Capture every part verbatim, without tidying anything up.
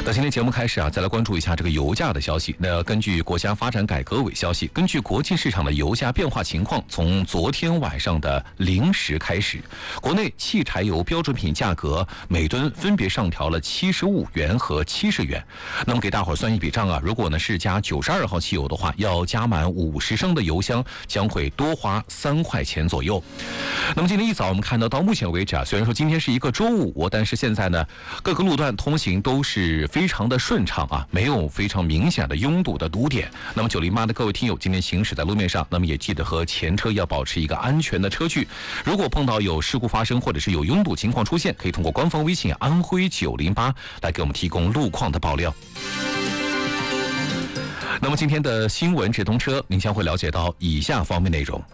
那今天节目开始啊，再来关注一下这个油价的消息。那根据国家发展改革委消息，根据国际市场的油价变化情况，从昨天晚上的零时开始，国内汽柴油标准品价格每吨分别上调了七十五元和七十元。那么给大伙儿算一笔账啊，如果呢是加九十二号汽油的话，要加满五十升的油箱将会多花三块钱左右。那么今天一早我们看到，到目前为止啊，虽然说今天是一个周五，但是现在呢各个路段通行都是非常的顺畅啊，没有非常明显的拥堵的堵点。那么九零八的各位听友，今天行驶在路面上，那么也记得和前车要保持一个安全的车距。如果碰到有事故发生或者是有拥堵情况出现，可以通过官方微信安徽九零八来给我们提供路况的爆料。那么今天的新闻直通车，您将会了解到以下方面内容。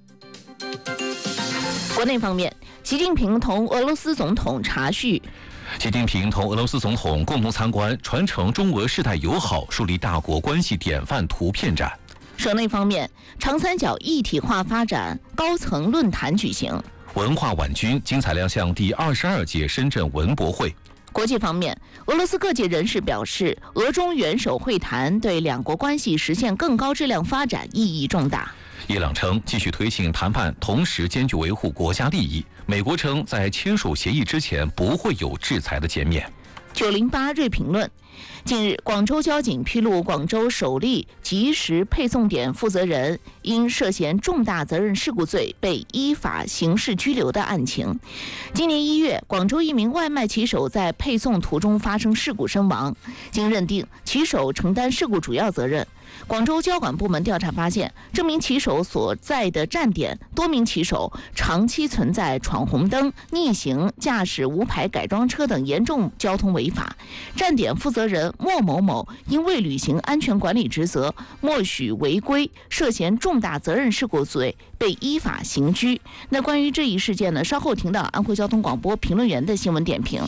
国内方面，习近平同俄罗斯总统查叙。 习近平同俄罗斯总统共同参观传承中俄世代友好、树立大国关系典范图片展。 省内方面，长三角一体化发展高层论坛举行。 文化晚军精彩亮相第二十二届深圳文博会。 国际方面，俄罗斯各界人士表示，俄中元首会谈对两国关系实现更高质量发展意义重大。 伊朗称继续推进谈判，同时坚决维护国家利益。美国称在签署协议之前不会有制裁的减免。 九零八锐评论：近日，广州交警披露广州首例即时配送点负责人因涉嫌重大责任事故罪被依法刑事拘留的案情。今年一月，广州一名外卖骑手在配送途中发生事故身亡，经认定骑手承担事故主要责任。广州交管部门调查发现，这名骑手所在的站点多名骑手长期存在闯红灯、逆行、驾驶无牌改装车等严重交通违法。站点负责人莫某某因未履行安全管理职责，默许违规，涉嫌重大责任事故罪，被依法刑拘。那关于这一事件呢，稍后听到安徽交通广播评论员的新闻点评。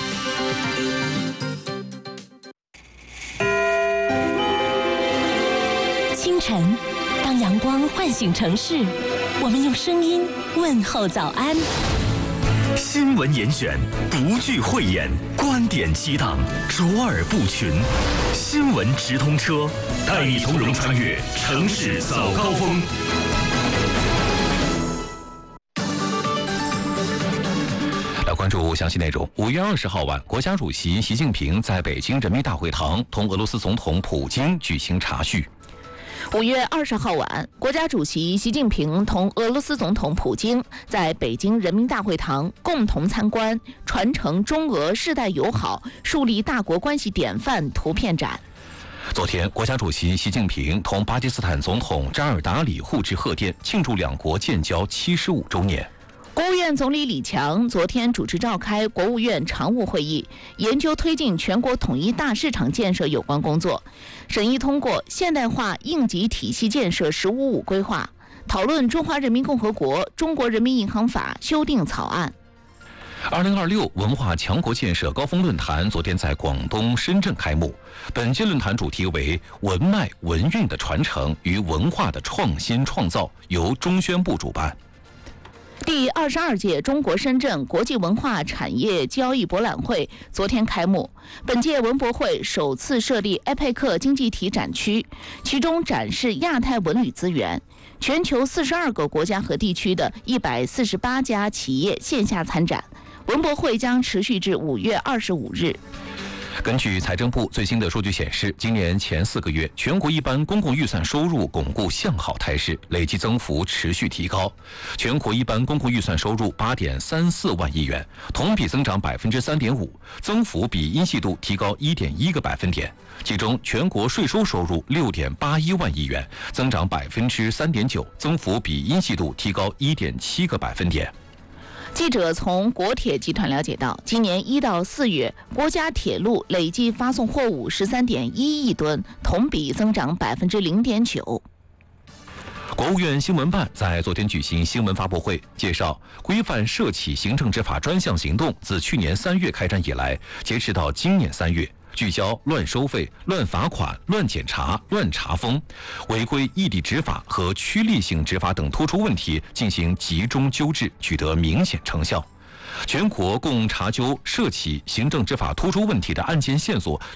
清晨，当阳光唤醒城市，我们用声音问候早安。 新闻严选，不惧讳言，观点激荡，卓尔不群。新闻直通车，带你从容穿越城市早高峰。 来关注详细内容。五月二十号晚，国家主席习近平在北京人民大会堂同俄罗斯总统普京举行茶叙。 五月二十号晚，国家主席习近平同俄罗斯总统普京在北京人民大会堂共同参观传承中俄世代友好、树立大国关系典范图片展。 昨天，国家主席习近平同巴基斯坦总统扎尔达里互致贺电，庆祝两国建交七十五周年。 国务院总理李强昨天主持召开国务院常务会议，研究推进全国统一大市场建设有关工作，审议通过现代化应急体系建设“十五五”规划，讨论《中华人民共和国中国人民银行法》修订草案。 二零二六文化强国建设高峰论坛昨天在广东深圳开幕，本届论坛主题为文脉文韵的传承与文化的创新创造，由中宣部主办。 第二十二届中国深圳国际文化产业交易博览会昨天开幕。本届文博会首次设立 A P E C 经济体展区，其中展示亚太文旅资源。全球四十二个国家和地区的一百四十八家企业线下参展。文博会将持续至五月二十五日。 根据财政部最新的数据显示，今年前四个月，全国一般公共预算收入巩固向好态势，累计增幅持续提高。全国一般公共预算收入八点三四万亿元，同比增长百分之三点五，增幅比一季度提高一点一个百分点。其中，全国税收收入六点八一万亿元，增长百分之三点九，增幅比一季度提高一点七个百分点。 记者从国铁集团了解到，今年一到四月，国家铁路累计发送货物十三点一亿吨，同比增长百分之零点九。 国务院新闻办在昨天举行新闻发布会，介绍规范涉企行政执法专项行动自去年三月开展以来，截止到今年三月，聚焦乱收费、乱罚款、乱检查、乱查封、违规异地执法和趋利性执法等突出问题进行集中纠治，取得明显成效。全国共查究涉企行政执法突出问题的案件线索